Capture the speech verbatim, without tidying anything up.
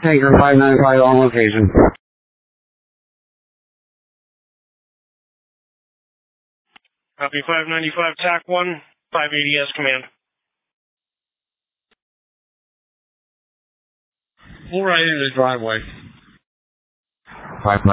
Anchor five ninety-five on location. Copy five ninety-five, T A C one, five eighty S command. Pull right into the driveway. five